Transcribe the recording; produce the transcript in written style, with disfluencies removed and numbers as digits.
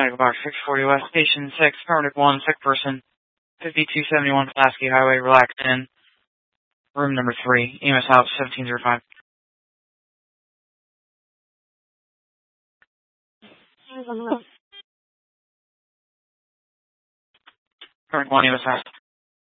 Medical Box 640 West, Station 6, Permanent 1, sick person, 5271 Pulaski Highway, relax in, room number 3, EMS out 1705. Permanent 1, EMS out.